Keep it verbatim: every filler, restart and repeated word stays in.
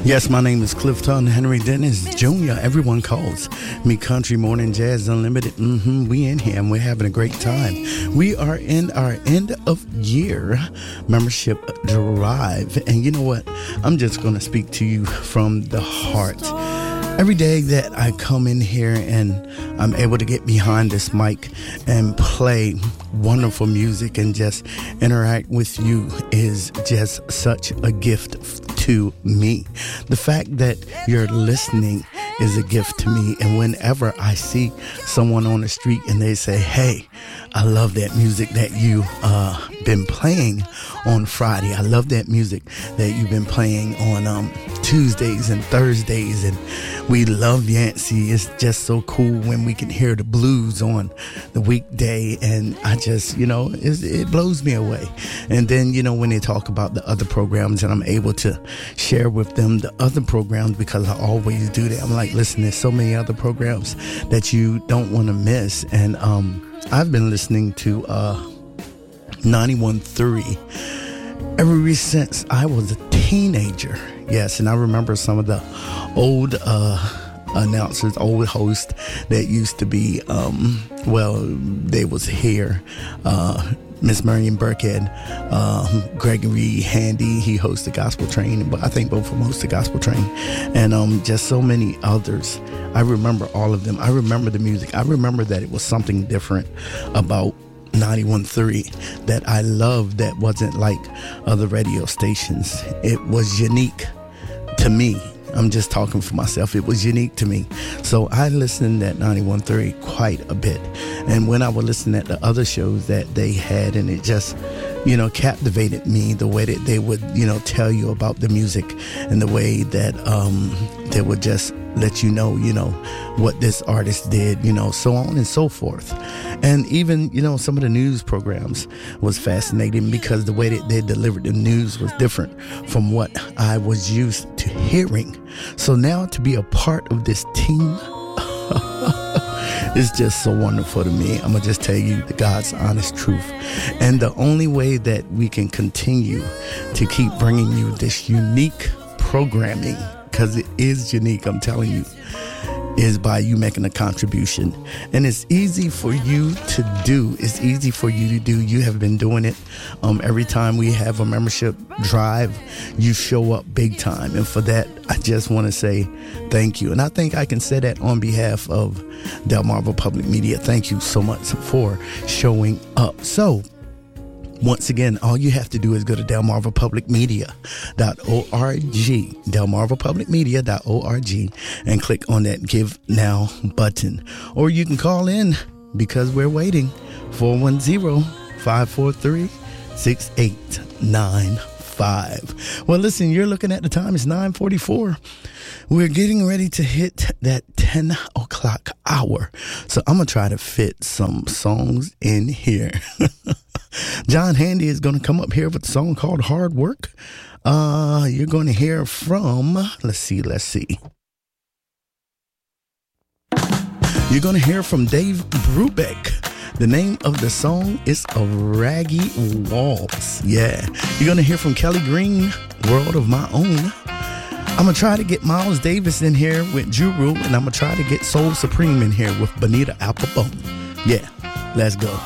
Yes, my name is Clifton Henry Dennis Junior Everyone calls me Country Morning Jazz Unlimited. Mm-hmm, we in here and we're having a great time. We are in our end of year membership drive. And you know what? I'm just going to speak to you from the heart. Every day that I come in here and I'm able to get behind this mic and play wonderful music and just interact with you is just such a gift to me. The fact that you're listening is a gift to me. And whenever I see someone on the street and they say, hey, I love that music that you uh been playing on Friday. I love that music that you've been playing on um Tuesdays and Thursdays, and we love Yancey. It's just so cool when we can hear the blues on the weekday, and I just, you know, it, it blows me away. And then, you know, when they talk about the other programs and I'm able to share with them the other programs, because I always do that. I'm like, listen, there's so many other programs that you don't want to miss. And um I've been listening to uh ninety-one point three ever since I was a teenager. Yes, and I remember some of the old uh, announcers, old hosts that used to be, um, well, they was here. Uh, Miss Marion Burkhead, uh, Gregory Handy, he hosts the Gospel Train, but I think both of them host the Gospel Train, and um, just so many others. I remember all of them. I remember the music. I remember that it was something different about ninety-one point three that I loved that wasn't like other radio stations. It was unique to me. I'm just talking for myself. It was unique to me. So I listened at ninety-one point three quite a bit. And when I would listen at the other shows that they had, and it just, you know, captivated me, the way that they would, you know, tell you about the music and the way that um, they would just let you know, you know, what this artist did, you know, so on and so forth. And even, you know, some of the news programs was fascinating because the way that they delivered the news was different from what I was used to hearing. So now to be a part of this team is just so wonderful to me. I'm going to just tell you the God's honest truth. And the only way that we can continue to keep bringing you this unique programming, because it is unique, I'm telling you, is by you making a contribution. And it's easy for you to do. It's easy for you to do. You have been doing it. Um, every time we have a membership drive, you show up big time. And for that, I just want to say thank you. And I think I can say that on behalf of Delmarva Public Media. Thank you so much for showing up. So, once again, all you have to do is go to delmarva public media dot org, delmarva public media dot org, and click on that Give Now button. Or you can call in, because we're waiting, four one zero, five four three, six eight nine five. Well, listen, you're looking at the time. It's nine forty-four. We're getting ready to hit that ten o'clock hour. So I'm going to try to fit some songs in here. John Handy is going to come up here with a song called Hard Work. Uh, you're going to hear from, let's see, let's see. You're going to hear from Dave Brubeck. The name of the song is A Raggy Waltz. Yeah. You're going to hear from Kelly Green, World of My Own. I'm going to try to get Miles Davis in here with Juru, and I'm going to try to get Soul Supreme in here with Bonita Applebone. Yeah, let's go.